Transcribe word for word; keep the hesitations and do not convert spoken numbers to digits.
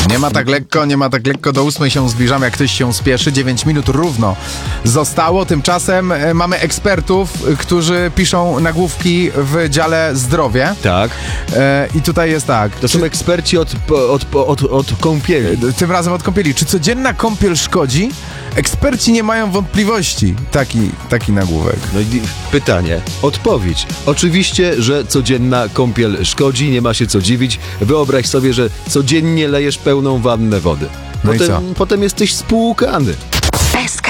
Nie ma tak lekko, nie ma tak lekko. Do ósmej się zbliżamy, jak ktoś się spieszy. dziewięć minut równo zostało. Tymczasem e, mamy ekspertów, którzy piszą nagłówki w dziale zdrowie. Tak. E, I tutaj jest tak. To są eksperci od, od, od, od kąpieli. Tym razem od kąpieli. Czy codzienna kąpiel szkodzi? Eksperci nie mają wątpliwości. Taki, taki nagłówek. No i pytanie, odpowiedź. Oczywiście, że codzienna kąpiel szkodzi, nie ma się co dziwić. Wyobraź sobie, że codziennie lejesz pełną wannę wody. No i Potem, co? potem jesteś spłukany.